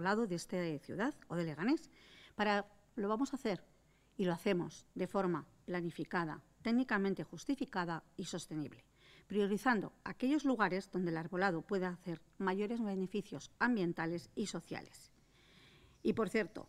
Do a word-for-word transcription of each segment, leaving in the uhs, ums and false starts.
arbolado de esta ciudad o de Leganés. Para, lo vamos a hacer y lo hacemos de forma planificada, técnicamente justificada y sostenible, priorizando aquellos lugares donde el arbolado pueda hacer mayores beneficios ambientales y sociales. Y, por cierto,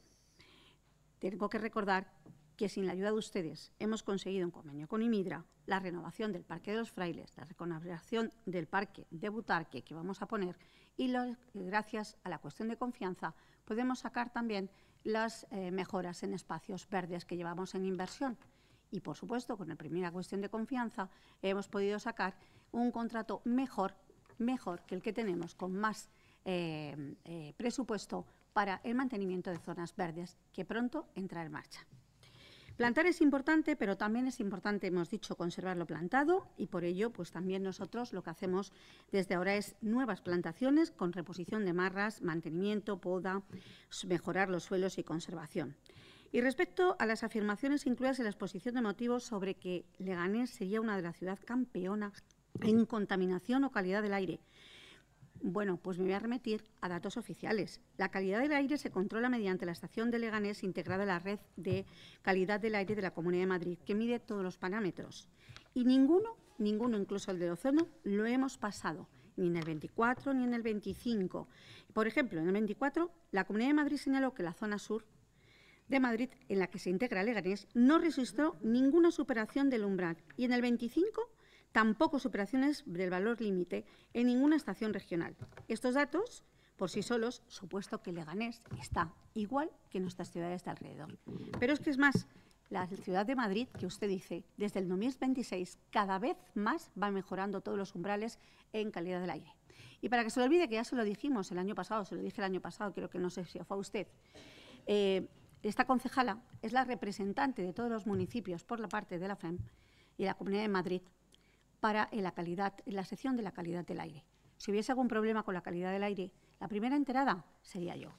tengo que recordar que sin la ayuda de ustedes hemos conseguido un convenio con Imidra, la renovación del Parque de los Frailes, la reconversión del Parque de Butarque que vamos a poner y lo, gracias a la cuestión de confianza podemos sacar también las eh, mejoras en espacios verdes que llevamos en inversión. Y, por supuesto, con la primera cuestión de confianza hemos podido sacar un contrato mejor, mejor que el que tenemos con más eh, eh, presupuesto para el mantenimiento de zonas verdes que pronto entrará en marcha. Plantar es importante, pero también es importante, hemos dicho, conservar lo plantado y por ello pues también nosotros lo que hacemos desde ahora es nuevas plantaciones con reposición de marras, mantenimiento, poda, mejorar los suelos y conservación. Y respecto a las afirmaciones incluidas en la exposición de motivos sobre que Leganés sería una de las ciudades campeonas en contaminación o calidad del aire, bueno, pues me voy a remitir a datos oficiales. La calidad del aire se controla mediante la estación de Leganés integrada en la red de calidad del aire de la Comunidad de Madrid, que mide todos los parámetros. Y ninguno, ninguno, incluso el de ozono, lo hemos pasado, ni en el veinticuatro ni en el veinticinco. Por ejemplo, en el veinticuatro, la Comunidad de Madrid señaló que la zona sur de Madrid, en la que se integra Leganés, no registró ninguna superación del umbral. Y en el veinticinco, tampoco superaciones del valor límite en ninguna estación regional. Estos datos, por sí solos, supuesto que Leganés está igual que nuestras ciudades de alrededor. Pero es que es más, la ciudad de Madrid, que usted dice, desde el dos mil veintiséis, cada vez más va mejorando todos los umbrales en calidad del aire. Y para que se lo olvide, que ya se lo dijimos el año pasado, se lo dije el año pasado, creo que no sé si fue a usted, eh, esta concejala es la representante de todos los municipios por la parte de la F E M y la Comunidad de Madrid para la calidad, en la sección de la calidad del aire. Si hubiese algún problema con la calidad del aire, la primera enterada sería yo.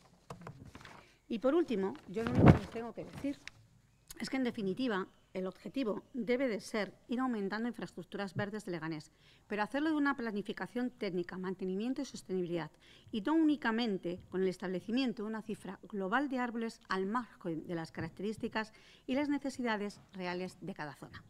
Y por último, yo lo único que les tengo que decir es que, en definitiva, el objetivo debe de ser ir aumentando infraestructuras verdes de Leganés, pero hacerlo de una planificación técnica, mantenimiento y sostenibilidad, y no únicamente con el establecimiento de una cifra global de árboles al margen de las características y las necesidades reales de cada zona.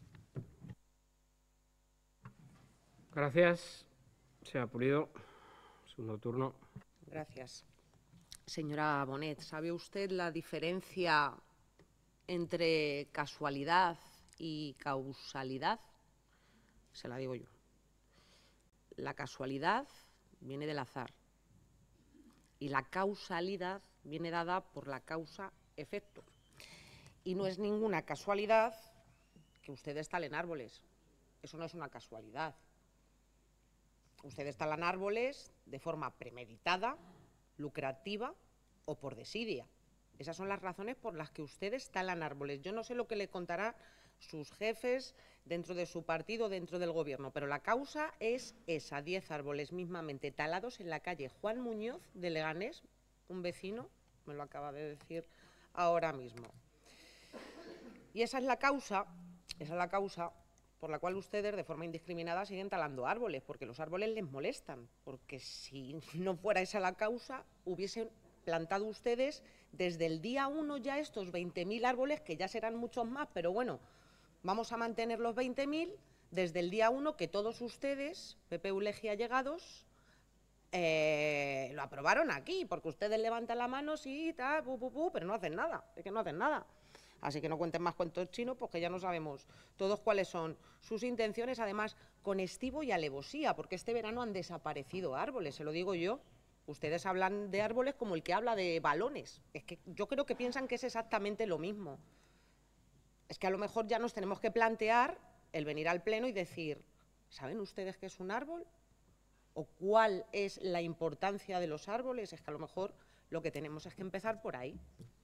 Gracias. Señora Pulido, segundo turno. Gracias. Señora Bonet, ¿sabe usted la diferencia entre casualidad y causalidad? Se la digo yo. La casualidad viene del azar y la causalidad viene dada por la causa-efecto. Y no es ninguna casualidad que ustedes talen árboles. Eso no es una casualidad. Ustedes talan árboles de forma premeditada, lucrativa o por desidia. Esas son las razones por las que ustedes talan árboles. Yo no sé lo que le contará sus jefes dentro de su partido, dentro del gobierno, pero la causa es esa, diez árboles mismamente talados en la calle Juan Muñoz de Leganés, un vecino me lo acaba de decir ahora mismo. Y esa es la causa, esa es la causa por la cual ustedes de forma indiscriminada siguen talando árboles, porque los árboles les molestan, porque si no fuera esa la causa, hubiesen plantado ustedes desde el día uno ya estos veinte mil árboles, que ya serán muchos más, pero bueno, vamos a mantener los veinte mil desde el día uno que todos ustedes, P P Ulegia llegados, eh, lo aprobaron aquí, porque ustedes levantan la mano, sí, tal, pu, pu, pu, pero no hacen nada, es que no hacen nada. Así que no cuenten más cuentos chinos, porque ya no sabemos todos cuáles son sus intenciones, además con estivo y alevosía, porque este verano han desaparecido árboles, se lo digo yo. Ustedes hablan de árboles como el que habla de balones. Es que yo creo que piensan que es exactamente lo mismo. Es que a lo mejor ya nos tenemos que plantear el venir al Pleno y decir, ¿saben ustedes qué es un árbol? ¿O cuál es la importancia de los árboles? Es que a lo mejor lo que tenemos es que empezar por ahí.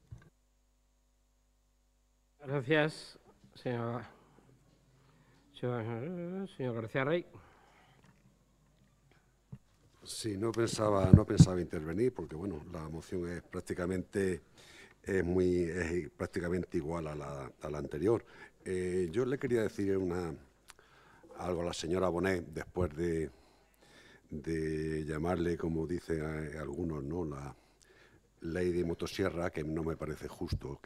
Gracias, señora, señor, señor García Rey. Sí, no pensaba, no pensaba intervenir porque, bueno, la moción es prácticamente, es muy, es prácticamente igual a la, a la anterior. Eh, yo le quería decir una, algo a la señora Bonet, después de, de llamarle, como dicen algunos, ¿no?, la, ley de motosierra que no me parece justo